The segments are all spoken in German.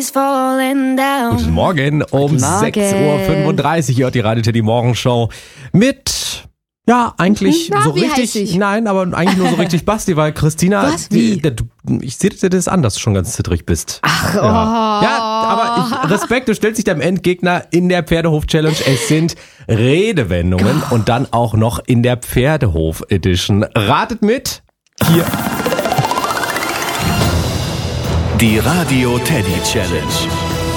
is falling down. Guten Morgen um 6.35 Uhr hört die Radio Teddy Morgenshow mit... Ja, eigentlich Na, so wie richtig, heiß ich? nein, aber eigentlich nur so richtig Basti, weil Christina, Was? Wie? ich sehe dir das an, dass du schon ganz zittrig bist. Ach, Ja, aber Respekt, du stellst dich deinem Endgegner in der Pferdehof-Challenge. Es sind Redewendungen und dann auch noch in der Pferdehof-Edition. Ratet mit, hier. Die Radio Teddy Challenge.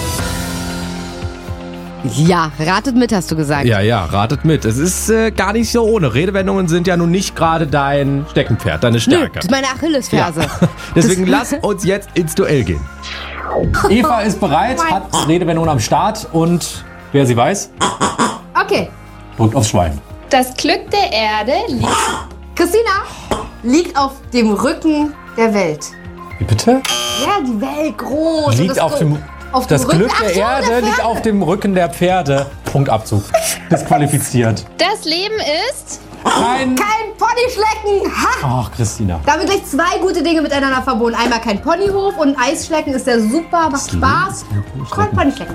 Ja, ratet mit, hast du gesagt. Ja, ratet mit. Es ist gar nicht so ohne. Redewendungen sind ja nun nicht gerade dein Steckenpferd, deine Nö, Stärke. das ist meine Achillesferse. Deswegen lass uns jetzt ins Duell gehen. Eva ist bereit, hat Redewendungen am Start und wer sie weiß, Okay. drückt aufs Schwein. Das Glück der Erde liegt. Christina liegt auf dem Rücken der Welt. Wie bitte? Ja, die Welt groß. Und Liegt das auf dem... Das Rücken- Glück Ach der so, Erde liegt auf dem Rücken der Pferde. Punktabzug. Disqualifiziert. Das Leben ist. Kein... Kein Ponyschlecken. Ha! Ach, Christina. Damit gleich zwei gute Dinge miteinander verbunden. Einmal kein Ponyhof und Eisschlecken ist ja super, macht Spaß. Kein Ponyschlecken.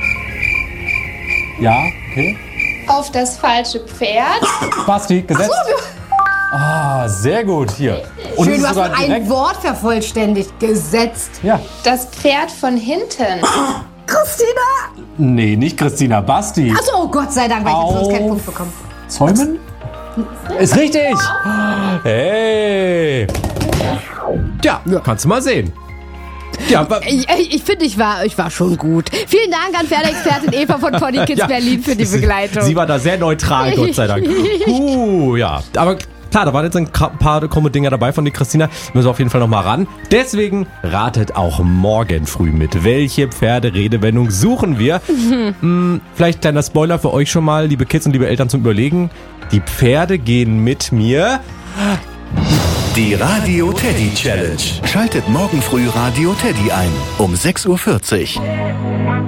Ja, okay. Auf das falsche Pferd. Basti, gesetzt. Ah, sehr gut. Hier. Und Schön, es du ist hast sogar noch ein direkt... Wort vervollständigt. Gesetzt. Ja. Das Pferd von hinten. Christina! Nee, nicht Christina. Basti. Achso, Gott sei Dank, weil ich jetzt sonst keinen Auf. Punkt bekommen. Zäumen? Ist richtig. Hey. Ja, kannst du mal sehen. Ja, aber Ich finde, ich war schon gut. Vielen Dank an Pferdeexpertin Eva von Pony Kids ja, Berlin für die Begleitung. Sie war da sehr neutral, Gott sei Dank. Ja. Aber klar, da waren jetzt ein paar krumme Dinger dabei von der Christina. Müssen wir auf jeden Fall nochmal ran. Deswegen ratet auch morgen früh mit. Welche Pferderedewendung suchen wir? Vielleicht kleiner Spoiler für euch schon mal, liebe Kids und liebe Eltern zum Überlegen. Die Pferde gehen mit mir. Die Radio Teddy Challenge. Schaltet morgen früh Radio Teddy ein um 6.40 Uhr.